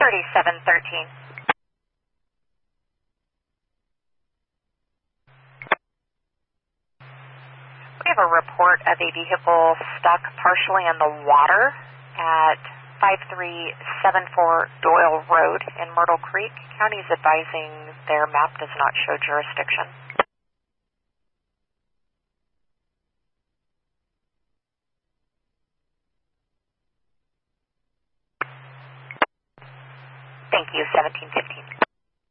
3713. We have a report of a vehicle stuck partially in the water at 5374 Doyle Road in Myrtle Creek. County is advising their map does not show jurisdiction. Thank you, 1715.